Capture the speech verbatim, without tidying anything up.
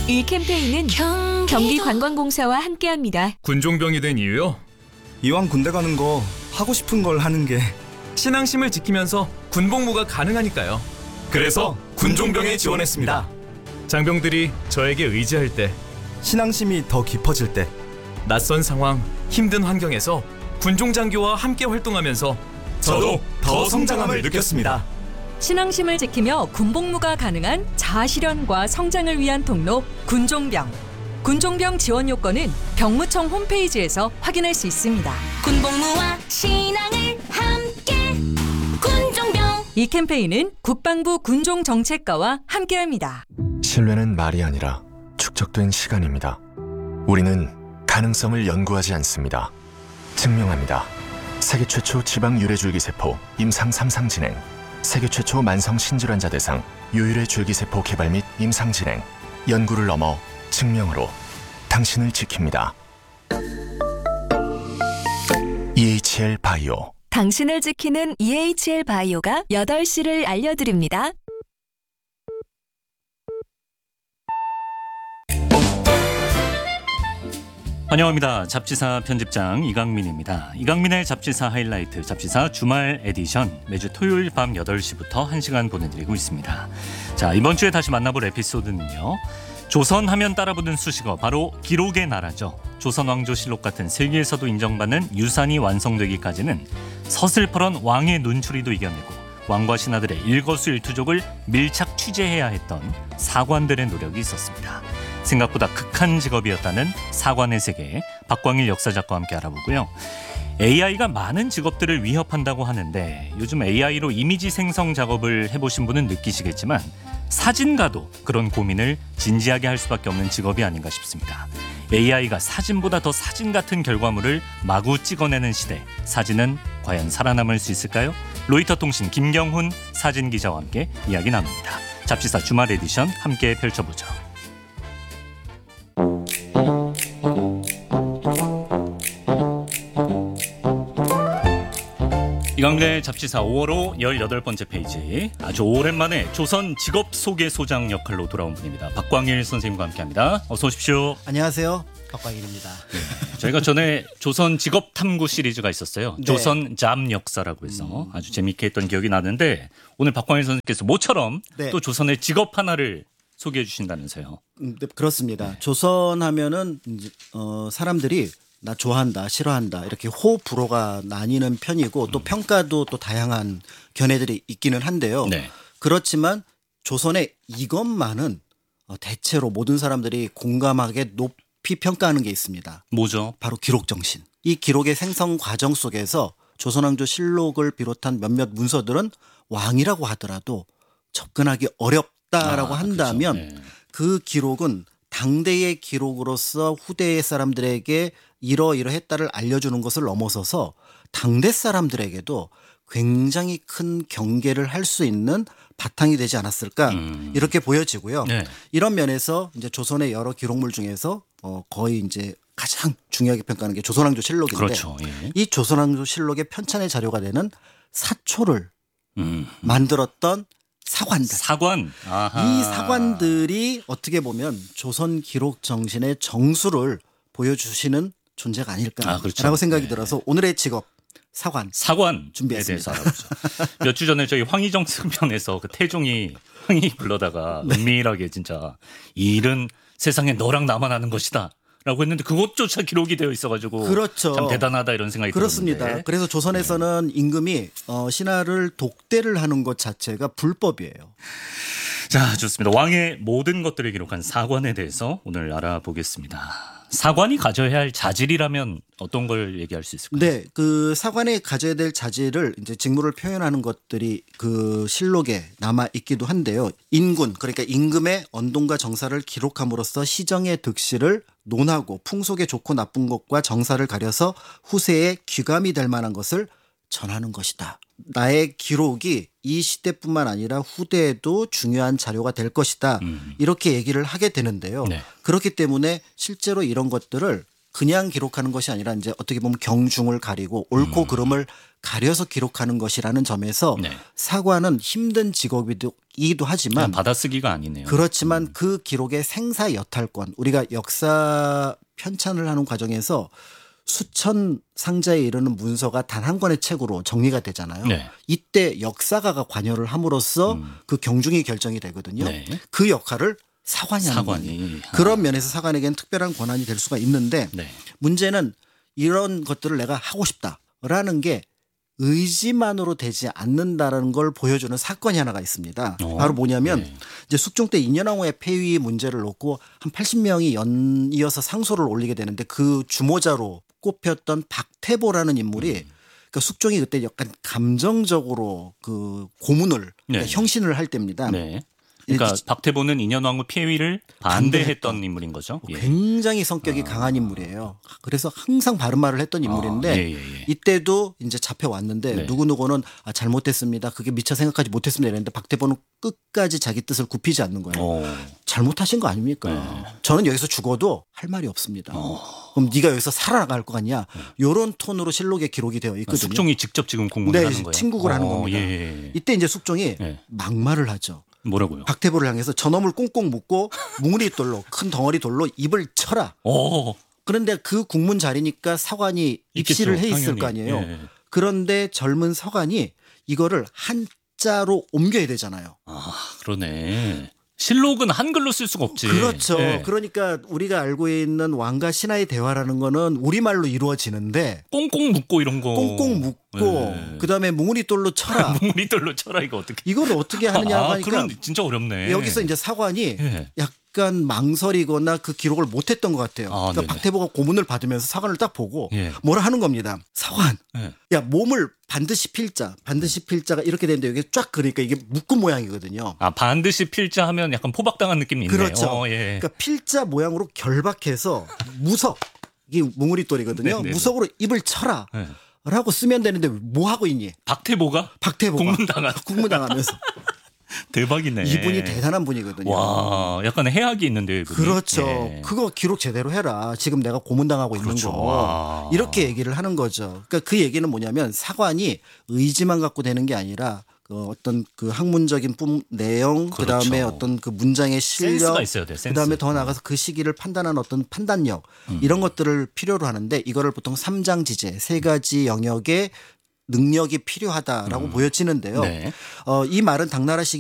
이 캠페인은 경기관광공사와 함께합니다. 군종병이 된 이유요? 이왕 군대 가는 거 하고 싶은 걸 하는 게 신앙심을 지키면서 군복무가 가능하니까요. 그래서 군종병에 지원했습니다. 장병들이 저에게 의지할 때, 신앙심이 더 깊어질 때, 낯선 상황, 힘든 환경에서 군종장교와 함께 활동하면서 저도 더 성장함을 느꼈습니다. 신앙심을 지키며 군복무가 가능한 자아실현과 성장을 위한 통로 군종병. 군종병 지원 요건은 병무청 홈페이지에서 확인할 수 있습니다. 군복무와 신앙을 함께 군종병. 이 캠페인은 국방부 군종정책과와 함께합니다. 신뢰는 말이 아니라 축적된 시간입니다. 우리는 가능성을 연구하지 않습니다. 증명합니다. 세계 최초 지방 유래줄기세포 임상 삼 상 진행, 세계 최초 만성 신질환자 대상 유일의 줄기세포 개발 및 임상 진행, 연구를 넘어 증명으로 당신을 지킵니다. 이에이치엘 바이오. 당신을 지키는 이에이치엘 바이오가 여덟 시를 알려드립니다. 환영합니다. 잡지사 편집장 이강민입니다. 이강민의 잡지사 하이라이트, 잡지사 주말 에디션 매주 토요일 밤 여덟 시부터 한 시간 보내드리고 있습니다. 자, 이번 주에 다시 만나볼 에피소드는요, 조선 하면 따라붙는 수식어, 바로 기록의 나라죠. 조선왕조실록 같은 세계에서도 인정받는 유산이 완성되기까지는 서슬퍼런 왕의 눈초리도 이겨내고 왕과 신하들의 일거수일투족을 밀착 취재해야 했던 사관들의 노력이 있었습니다. 생각보다 극한 직업이었다는 사관의 세계, 박광일 역사작가와 함께 알아보고요. 에이아이가 많은 직업들을 위협한다고 하는데 요즘 에이아이로 이미지 생성 작업을 해보신 분은 느끼시겠지만 사진가도 그런 고민을 진지하게 할 수밖에 없는 직업이 아닌가 싶습니다. 에이아이가 사진보다 더 사진 같은 결과물을 마구 찍어내는 시대, 사진은 과연 살아남을 수 있을까요? 로이터 통신 김경훈 사진기자와 함께 이야기 나눕니다. 잡지사 주말 에디션 함께 펼쳐보죠. 이강민의 잡지사 오월호 열여덟 번째 페이지, 아주 오랜만에 조선 직업 소개 소장 역할로 돌아온 분입니다. 박광일 선생님과 함께합니다. 어서 오십시오. 안녕하세요. 박광일입니다. 네, 저희가 전에 조선 직업 탐구 시리즈가 있었어요. 네. 조선 잠 역사라고 해서 음. 아주 재미있게 했던 기억이 나는데 오늘 박광일 선생님께서 모처럼 네. 또 조선의 직업 하나를 소개해 주신다면서요. 음, 네, 그렇습니다. 네. 조선 하면은 이제, 어, 사람들이 나 좋아한다, 싫어한다 이렇게 호불호가 나뉘는 편이고 또 평가도 또 다양한 견해들이 있기는 한데요. 네. 그렇지만 조선의 이것만은 대체로 모든 사람들이 공감하게 높이 평가하는 게 있습니다. 뭐죠? 바로 기록 정신. 이 기록의 생성 과정 속에서 조선왕조실록을 비롯한 몇몇 문서들은 왕이라고 하더라도 접근하기 어렵다라고 아, 한다면 그렇죠. 네. 그 기록은 당대의 기록으로서 후대의 사람들에게 이러이러했다를 알려주는 것을 넘어서서 당대 사람들에게도 굉장히 큰 경계를 할 수 있는 바탕이 되지 않았을까 음. 이렇게 보여지고요. 네. 이런 면에서 이제 조선의 여러 기록물 중에서 어 거의 이제 가장 중요하게 평가하는 게 조선왕조실록인데 그렇죠. 예. 이 조선왕조실록의 편찬의 자료가 되는 사초를 음. 만들었던 사관들. 사관. 아하. 이 사관들이 어떻게 보면 조선 기록 정신의 정수를 보여주시는 존재가 아닐까라고 아, 그렇죠. 생각이 네. 들어서 오늘의 직업 사관. 사관 준비했습니다. 몇 주 전에 저희 황희정 승편에서 그 태종이 흥이 불러다가 네. 은밀하게 진짜 이 일은 세상에 너랑 나만 아는 것이다. 라고 했는데 그것조차 기록이 되어 있어가지고 그렇죠. 참 대단하다 이런 생각이 그렇습니다. 들었는데. 그래서 조선에서는 네. 임금이 어, 신하를 독대를 하는 것 자체가 불법이에요. 자, 좋습니다. 왕의 모든 것들을 기록한 사관에 대해서 오늘 알아보겠습니다. 사관이 가져야 할 자질이라면 어떤 걸 얘기할 수 있을까요? 네, 그 사관이 가져야 될 자질을 이제 직무를 표현하는 것들이 그 실록에 남아 있기도 한데요. 인군, 그러니까 임금의 언동과 정사를 기록함으로써 시정의 득실을 논하고 풍속의 좋고 나쁜 것과 정사를 가려서 후세에 귀감이 될 만한 것을 전하는 것이다. 나의 기록이 이 시대뿐만 아니라 후대에도 중요한 자료가 될 것이다. 음. 이렇게 얘기를 하게 되는데요. 네. 그렇기 때문에 실제로 이런 것들을 그냥 기록하는 것이 아니라 이제 어떻게 보면 경중을 가리고 옳고 음. 그름을 가려서 기록하는 것이라는 점에서 네. 사관은 힘든 직업이기도 하지만 그냥 받아쓰기가 아니네요. 그렇지만 그 기록의 생사 여탈권 우리가 역사 편찬을 하는 과정에서 수천 상자에 이르는 문서가 단 한 권의 책으로 정리가 되잖아요. 네. 이때 역사가가 관여를 함으로써 음. 그 경중이 결정이 되거든요. 네. 그 역할을 사관이 하는 거예요. 사관이. 그런 면에서 사관에게는 특별한 권한이 될 수가 있는데 네. 문제는 이런 것들을 내가 하고 싶다라는 게 의지만으로 되지 않는다라는 걸 보여주는 사건이 하나가 있습니다. 어, 바로 뭐냐면 네. 이제 숙종 때 인현왕후의 폐위 문제를 놓고 한 팔십 명이 연이어서 상소를 올리게 되는데 그 주모자로 꼽혔던 박태보라는 인물이 음. 그러니까 숙종이 그때 약간 감정적으로 그 고문을 네. 그러니까 형신을 할 때입니다. 네. 그러니까 이렇게 박태보는 인현왕후 폐위를 반대했던 인물인 거죠. 예. 굉장히 성격이 강한 인물이에요. 그래서 항상 바른 말을 했던 인물인데 아, 예, 예, 예. 이때도 이제 잡혀왔는데 네. 누구누구는 아, 잘못했습니다. 그게 미처 생각하지 못했습니다. 이랬는데 박태보는 끝까지 자기 뜻을 굽히지 않는 거예요. 어. 잘못하신 거 아닙니까? 네. 저는 여기서 죽어도 할 말이 없습니다. 어. 그럼 네가 여기서 살아나갈 거 같냐? 이런 톤으로 실록에 기록이 되어 있거든요. 숙종이 직접 지금 공문을 네, 하는 거예요. 친국을 하는 어, 겁니다. 예, 예. 이때 이제 숙종이 예. 막말을 하죠. 뭐라고요? 박태보를 향해서 저놈을 꽁꽁 묶고 뭉리 돌로 큰 덩어리 돌로 입을 쳐라. 어. 그런데 그 국문 자리니까 사관이 입시를 있겠죠, 해 있을 당연히. 거 아니에요. 예. 그런데 젊은 서관이 이거를 한자로 옮겨야 되잖아요. 아, 그러네. 실록은 한글로 쓸 수가 없지. 그렇죠. 예. 그러니까 우리가 알고 있는 왕과 신하의 대화라는 거는 우리말로 이루어지는데 꽁꽁 묶고 이런 거. 꽁꽁 묶고 예. 그다음에 뭉우리돌로 쳐라. 뭉리돌로 쳐라 이거 어떻게? 이걸 어떻게 하느냐 아, 하니까 그럼 진짜 어렵네. 여기서 이제 사관이 예. 약간 망설이거나 그 기록을 못했던 것 같아요. 아, 그러니까 네네. 박태보가 고문을 받으면서 사관을 딱 보고 예. 뭐라 하는 겁니다. 사관, 예. 야 몸을 반드시 필자, 반드시 필자가 이렇게 되는데 여기 쫙 그러니까 이게 묶은 모양이거든요. 아 반드시 필자 하면 약간 포박당한 느낌이 있네요. 그렇죠. 어, 예. 그러니까 필자 모양으로 결박해서 무석 이게 뭉우리돌이거든요. 네네네. 무석으로 입을 쳐라. 예. 라고 쓰면 되는데 뭐 하고 있니? 박태보가 박태보가 국문당한 국문당하면서 대박이네. 이분이 대단한 분이거든요. 와, 약간 해악이 있는데요, 이분이. 그렇죠. 예. 그거 기록 제대로 해라. 지금 내가 고문당하고 그렇죠. 있는 와. 거. 이렇게 얘기를 하는 거죠. 그러니까 그 얘기는 뭐냐면 사관이 의지만 갖고 되는 게 아니라 그 어떤 그 학문적인 뿐 내용, 그 그렇죠. 다음에 어떤 그 문장의 실력, 센스가 있어야 돼요, 센스. 그 다음에 더 나아가서 그 시기를 판단하는 어떤 판단력 음. 이런 것들을 필요로 하는데 이거를 보통 삼장지제 세 가지 영역의 능력이 필요하다라고 보여지는데요. 네. 어, 이 말은 당나라 시기